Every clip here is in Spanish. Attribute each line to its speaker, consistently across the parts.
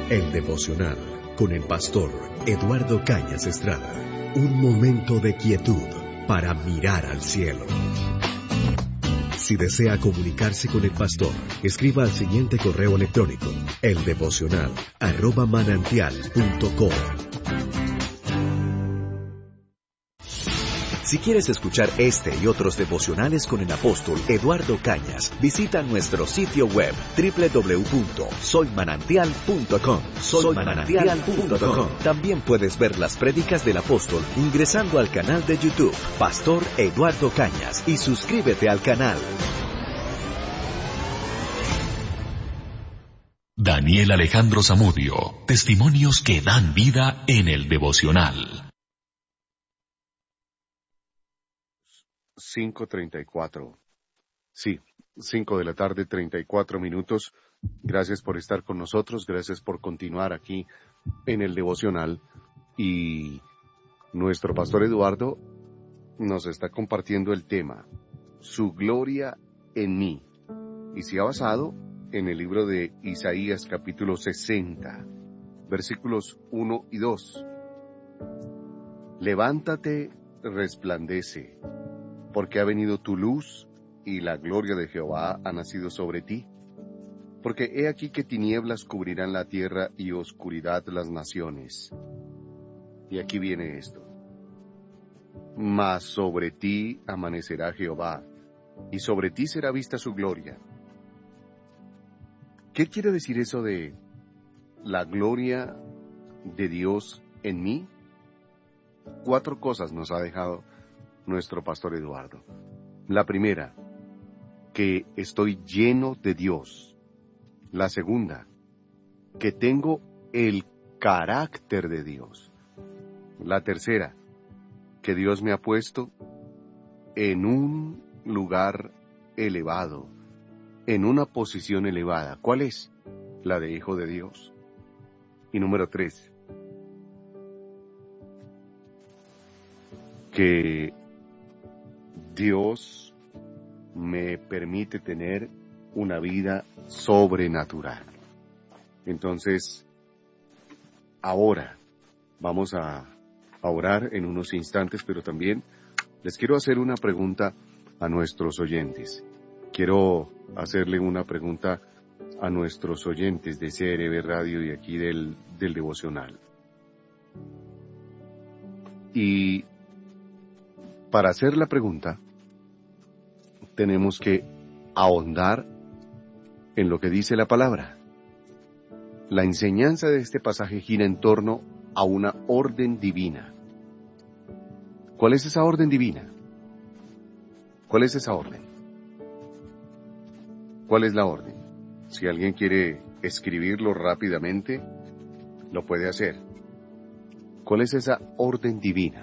Speaker 1: El devocional con el pastor Eduardo Cañas Estrada. Un momento de quietud para mirar al cielo. Si desea comunicarse con el pastor, escriba al siguiente correo electrónico: eldevocional@manantial.com. Si quieres escuchar este y otros devocionales con el apóstol Eduardo Cañas, visita nuestro sitio web www.soymanantial.com. Soymanantial.com. También puedes ver las prédicas del apóstol ingresando al canal de YouTube Pastor Eduardo Cañas y suscríbete al canal.
Speaker 2: Daniel Alejandro Zamudio, testimonios que dan vida en el devocional.
Speaker 3: 5:34. Sí, 5 de la tarde, 34 minutos. Gracias por estar con nosotros, gracias por continuar aquí en el devocional. Y nuestro pastor Eduardo nos está compartiendo el tema, su gloria en mí. Y se ha basado en el libro de Isaías capítulo 60, versículos 1 y 2. Levántate, resplandece, porque ha venido tu luz, y la gloria de Jehová ha nacido sobre ti. Porque he aquí que tinieblas cubrirán la tierra, y oscuridad las naciones. Y aquí viene esto. Mas sobre ti amanecerá Jehová, y sobre ti será vista su gloria. ¿Qué quiere decir eso de la gloria de Dios en mí? 4 cosas nos ha dejado nuestro pastor Eduardo. La primera, que estoy lleno de Dios. La segunda, que tengo el carácter de Dios. La tercera, que Dios me ha puesto en un lugar elevado, en una posición elevada. ¿Cuál es? La de hijo de Dios. Y número 3, que Dios me permite tener una vida sobrenatural. Entonces, ahora vamos a orar en unos instantes, pero también les quiero hacer una pregunta a nuestros oyentes. Quiero hacerle una pregunta a nuestros oyentes de CRB Radio y aquí del devocional. Y para hacer la pregunta, tenemos que ahondar en lo que dice la palabra. La enseñanza de este pasaje gira en torno a una orden divina. ¿Cuál es esa orden divina? ¿Cuál es esa orden? ¿Cuál es la orden? Si alguien quiere escribirlo rápidamente, lo puede hacer. ¿Cuál es esa orden divina?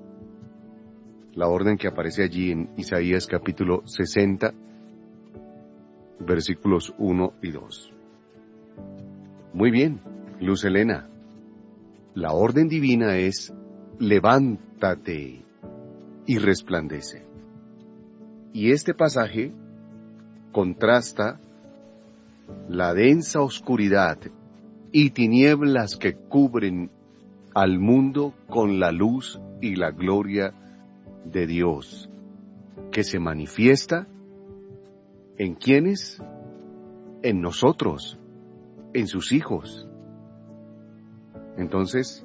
Speaker 3: La orden que aparece allí en Isaías capítulo 60, versículos 1 y 2. Muy bien, Luz Helena. La orden divina es: levántate y resplandece. Y este pasaje contrasta la densa oscuridad y tinieblas que cubren al mundo con la luz y la gloria de Dios, que se manifiesta ¿en quiénes? En nosotros, en sus hijos. Entonces,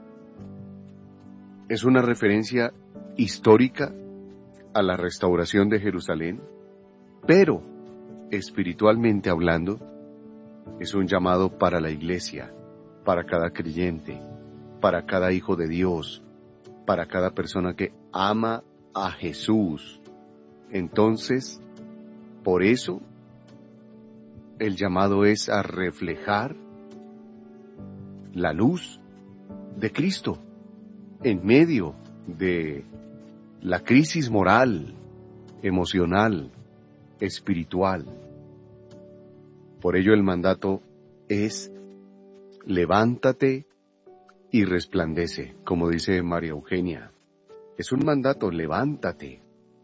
Speaker 3: es una referencia histórica a la restauración de Jerusalén, pero espiritualmente hablando, es un llamado para la iglesia, para cada creyente, para cada hijo de Dios, para cada persona que ama a Jesús. Entonces, por eso, el llamado es a reflejar la luz de Cristo en medio de la crisis moral, emocional, espiritual. Por ello el mandato es: levántate y resplandece, como dice María Eugenia. Es un mandato: levántate.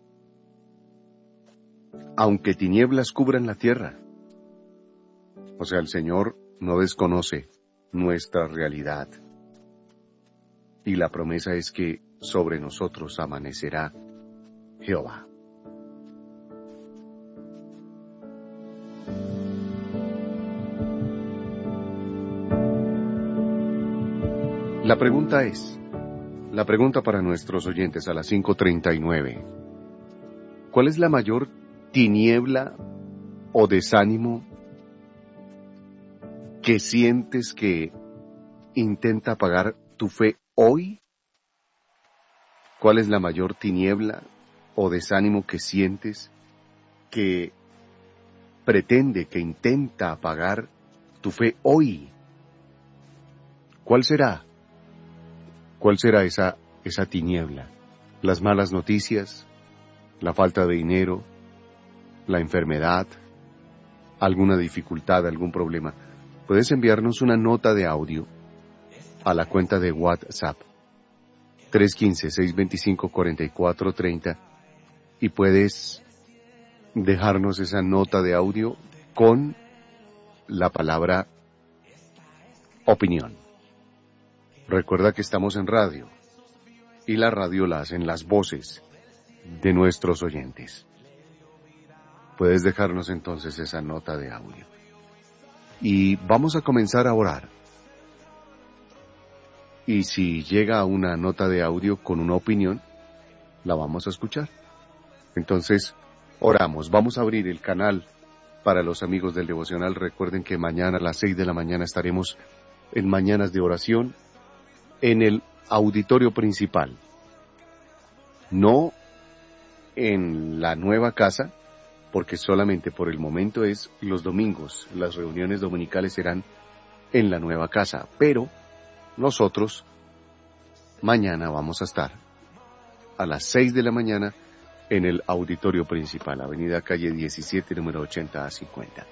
Speaker 3: Aunque tinieblas cubran la tierra. O sea, el Señor no desconoce nuestra realidad. Y la promesa es que sobre nosotros amanecerá Jehová. La pregunta para nuestros oyentes a las 5:39. ¿Cuál es la mayor tiniebla o desánimo que sientes que intenta apagar tu fe hoy? ¿Cuál es la mayor tiniebla o desánimo que sientes que pretende, que intenta apagar tu fe hoy? ¿Cuál será? ¿Cuál será esa tiniebla? ¿Las malas noticias? ¿La falta de dinero? ¿La enfermedad? ¿Alguna dificultad? ¿Algún problema? Puedes enviarnos una nota de audio a la cuenta de WhatsApp 315-625-4430 y puedes dejarnos esa nota de audio con la palabra opinión. Recuerda que estamos en radio y la radio la hacen las voces de nuestros oyentes. Puedes dejarnos entonces esa nota de audio. Y vamos a comenzar a orar. Y si llega una nota de audio con una opinión, la vamos a escuchar. Entonces, oramos. Vamos a abrir el canal para los amigos del devocional. Recuerden que mañana a las 6 de la mañana estaremos en Mañanas de Oración en el auditorio principal. No en la nueva casa, porque solamente por el momento es los domingos. Las reuniones dominicales serán en la nueva casa, pero nosotros mañana vamos a estar a las 6 de la mañana en el auditorio principal, Avenida Calle 17, número 80 a 50.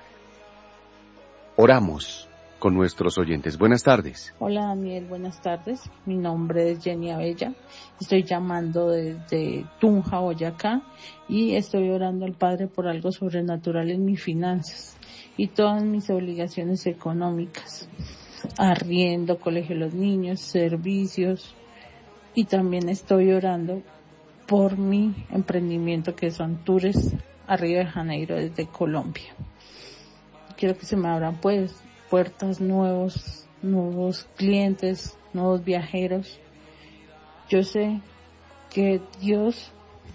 Speaker 3: Oramos con nuestros oyentes. Buenas tardes.
Speaker 4: Hola Daniel, buenas tardes. Mi nombre es Jenny Abella. Estoy llamando desde Tunja, Boyacá, y estoy orando al Padre por algo sobrenatural en mis finanzas y todas mis obligaciones económicas. Arriendo, colegio de los niños, servicios, y también estoy orando por mi emprendimiento que son tours a Río de Janeiro desde Colombia. Quiero que se me abran puertas, nuevos clientes, nuevos viajeros. Yo sé que Dios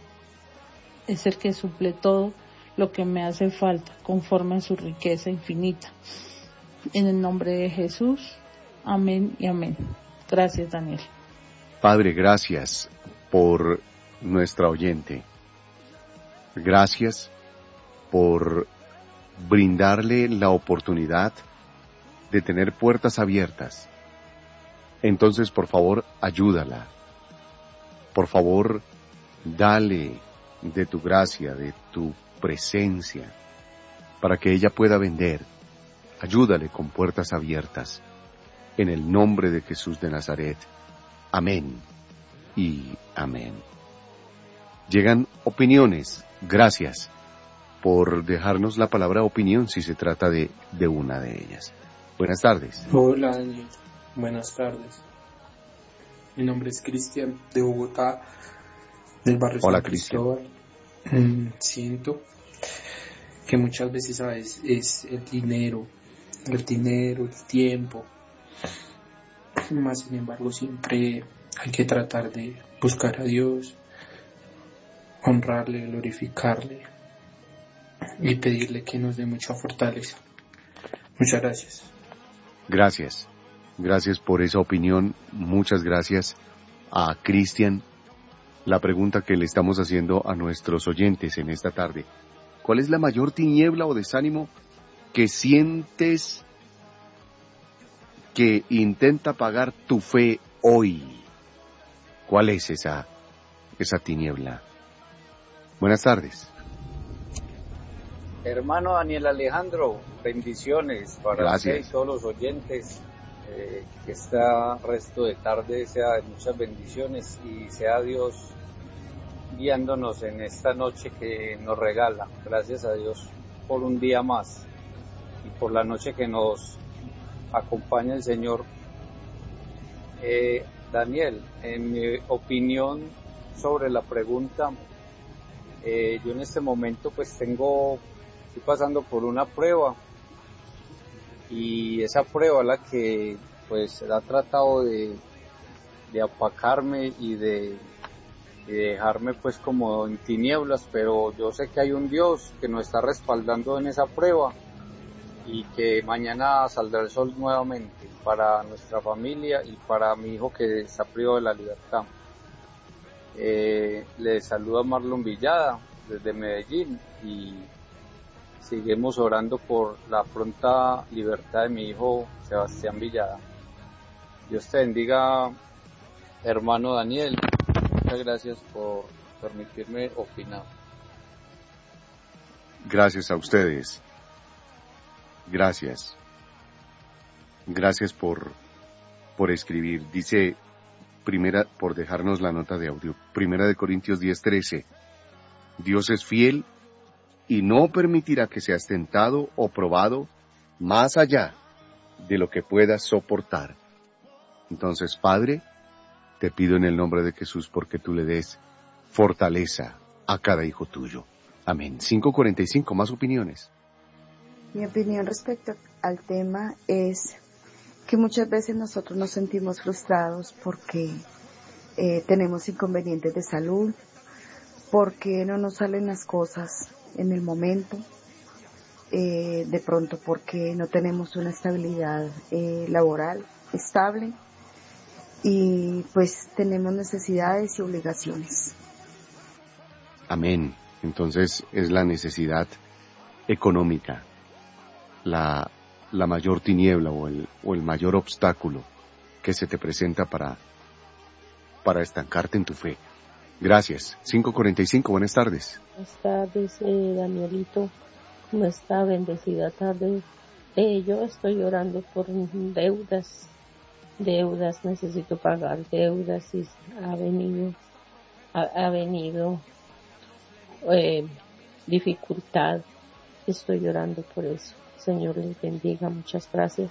Speaker 4: es el que suple todo lo que me hace falta conforme a su riqueza infinita. En el nombre de Jesús, amén y amén. Gracias, Daniel.
Speaker 3: Padre, gracias por nuestra oyente. Gracias por brindarle la oportunidad de tener puertas abiertas. Entonces, por favor, ayúdala. Por favor, dale de tu gracia, de tu presencia, para que ella pueda vender. Ayúdale con puertas abiertas. En el nombre de Jesús de Nazaret. Amén y amén. Llegan opiniones. Gracias por dejarnos la palabra opinión si se trata de una de ellas. Buenas tardes.
Speaker 5: Hola Daniel, buenas tardes. Mi nombre es Cristian de Bogotá, del barrio
Speaker 3: Hola,
Speaker 5: San Cristóbal. Siento que muchas veces, ¿sabes?, es el dinero, el tiempo. Más sin embargo, siempre hay que tratar de buscar a Dios, honrarle, glorificarle y pedirle que nos dé mucha fortaleza. Muchas gracias.
Speaker 3: Gracias por esa opinión. Muchas gracias a Cristian. La pregunta que le estamos haciendo a nuestros oyentes en esta tarde: ¿cuál es la mayor tiniebla o desánimo que sientes que intenta apagar tu fe hoy? ¿Cuál es esa tiniebla? Buenas tardes.
Speaker 6: Hermano Daniel Alejandro, bendiciones para usted y todos los oyentes. Que esta resto de tarde sea de muchas bendiciones y sea Dios guiándonos en esta noche que nos regala. Gracias a Dios por un día más y por la noche que nos acompañe el Señor. Daniel, en mi opinión sobre la pregunta, yo en este momento pues estoy pasando por una prueba, y esa prueba la que pues ha tratado de opacarme y de dejarme pues como en tinieblas, pero yo sé que hay un Dios que nos está respaldando en esa prueba y que mañana saldrá el sol nuevamente para nuestra familia y para mi hijo que está privado de la libertad. Le saluda Marlon Villada desde Medellín y seguimos orando por la pronta libertad de mi hijo Sebastián Villada. Dios te bendiga, hermano Daniel. Muchas gracias por permitirme opinar.
Speaker 3: Gracias a ustedes. Gracias. Gracias por escribir. Dice, por dejarnos la nota de audio. 1 Corintios 10:13. Dios es fiel y no permitirá que seas tentado o probado más allá de lo que puedas soportar. Entonces, Padre, te pido en el nombre de Jesús porque tú le des fortaleza a cada hijo tuyo. Amén. 5:45, más opiniones.
Speaker 7: Mi opinión respecto al tema es que muchas veces nosotros nos sentimos frustrados porque tenemos inconvenientes de salud, porque no nos salen las cosas en el momento, de pronto porque no tenemos una estabilidad laboral estable y pues tenemos necesidades y obligaciones.
Speaker 3: Amén. Entonces es la necesidad económica la mayor tiniebla o el mayor obstáculo que se te presenta para estancarte en tu fe. Gracias. 5:45, buenas tardes.
Speaker 8: Buenas tardes, Danielito. ¿Cómo está? Bendecida tarde. Yo estoy orando por deudas, necesito pagar deudas y ha venido dificultad. Estoy orando por eso. Señor les bendiga, muchas gracias.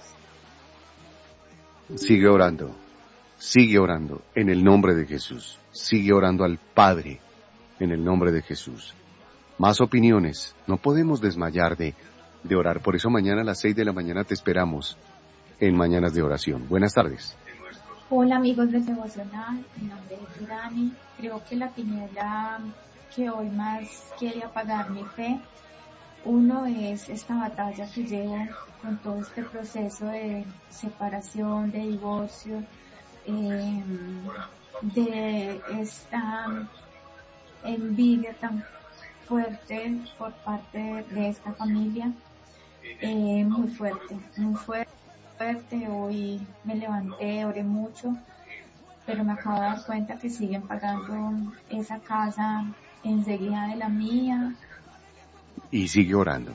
Speaker 3: Sigue orando en el nombre de Jesús. Sigue orando al Padre en el nombre de Jesús. Más opiniones, no podemos desmayar de orar. Por eso mañana a las 6 de la mañana te esperamos en Mañanas de Oración. Buenas tardes.
Speaker 9: Hola amigos del Devocional, mi nombre es Dani. Creo que la tiniebla que hoy más quiere apagar mi fe, uno es esta batalla que llevo con todo este proceso de separación, de divorcio, de esta envidia tan fuerte por parte de esta familia, muy fuerte. Hoy me levanté, oré mucho, pero me acabo de dar cuenta que siguen pagando esa casa enseguida de la mía.
Speaker 3: Y sigue orando,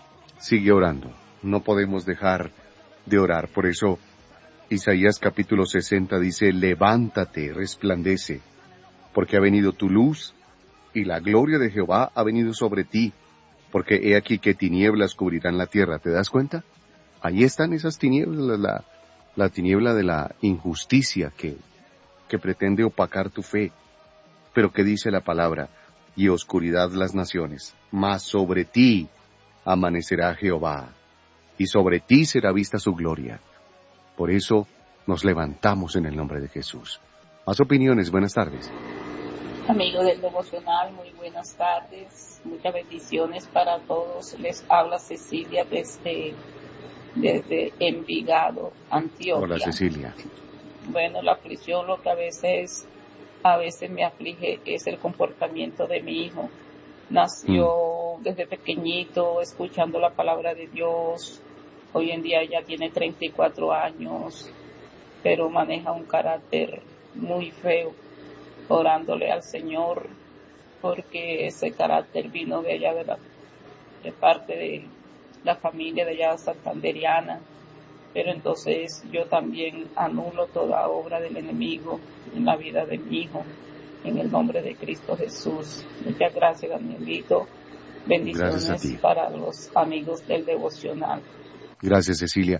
Speaker 3: no podemos dejar de orar. Por eso Isaías capítulo 60 dice, levántate, resplandece, porque ha venido tu luz y la gloria de Jehová ha venido sobre ti, porque he aquí que tinieblas cubrirán la tierra. ¿Te das cuenta? Ahí están esas tinieblas, la tiniebla de la injusticia que pretende opacar tu fe. Pero ¿qué dice la palabra? Y oscuridad las naciones, mas sobre ti amanecerá Jehová, y sobre ti será vista su gloria. Por eso nos levantamos en el nombre de Jesús. Más opiniones, buenas tardes.
Speaker 10: Amigos del Devocional, muy buenas tardes, muchas bendiciones para todos. Les habla Cecilia desde Envigado, Antioquia.
Speaker 3: Hola Cecilia.
Speaker 10: Bueno, la aflicción, lo que a veces me aflige es el comportamiento de mi hijo. Nació desde pequeñito escuchando la palabra de Dios. Hoy en día ya tiene 34 años, pero maneja un carácter muy feo, orándole al Señor, porque ese carácter vino de allá de parte de la familia de allá santanderiana. Pero entonces yo también anulo toda obra del enemigo en la vida de mi hijo, en el nombre de Cristo Jesús. Muchas gracias, Danielito. Bendiciones para los amigos del Devocional.
Speaker 3: Gracias, Cecilia.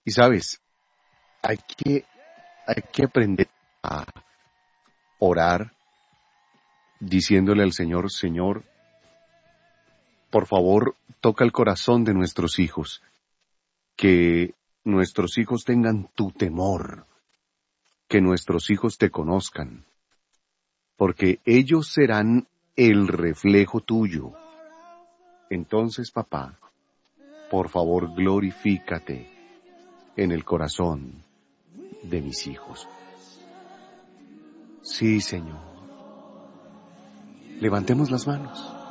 Speaker 3: Y sabes, hay que aprender a orar diciéndole al Señor, Señor, por favor, toca el corazón de nuestros hijos, que nuestros hijos tengan tu temor, que nuestros hijos te conozcan, porque ellos serán el reflejo tuyo. Entonces, papá, por favor, glorifícate en el corazón de mis hijos. Sí, Señor. Levantemos las manos.